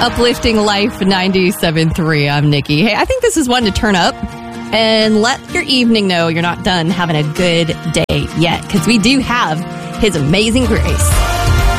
Uplifting Life 97.3. I'm Nikki. Hey, I think this is one to turn up and let your evening know you're not done having a good day yet, because we do have His amazing grace.